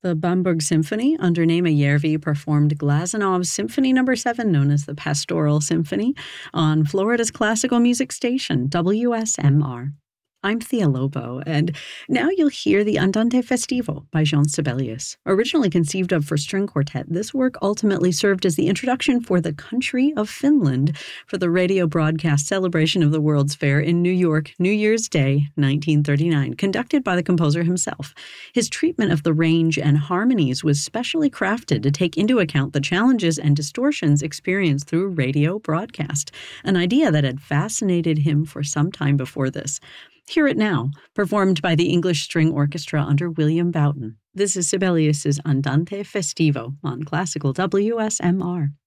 The Bamberg Symphony, under Nema Järvi, performed Glazanov's Symphony No. 7, known as the Pastoral Symphony, on Florida's classical music station, WSMR. I'm Thea Lobo, and now you'll hear the Andante Festivo by Jean Sibelius. Originally conceived of for string quartet, this work ultimately served as the introduction for the country of Finland for the radio broadcast celebration of the World's Fair in New York, New Year's Day, 1939, conducted by the composer himself. His treatment of the range and harmonies was specially crafted to take into account the challenges and distortions experienced through radio broadcast, an idea that had fascinated him for some time before this. Hear it now, performed by the English String Orchestra under William Boughton. This is Sibelius's Andante Festivo on Classical WSMR.